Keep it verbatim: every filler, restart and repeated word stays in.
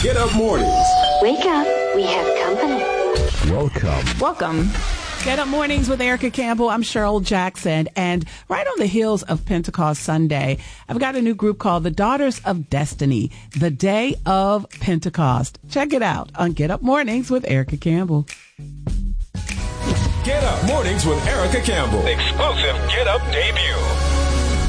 Get Up Mornings. Wake up. We have company. Welcome. Welcome. Get Up Mornings with Erica Campbell. I'm Cheryl Jackson. And right on the heels of Pentecost Sunday, I've got a new group called the Daughters of Destiny, the Day of Pentecost. Check it out on Get Up Mornings with Erica Campbell. Get Up Mornings with Erica Campbell. Exclusive Get Up debut.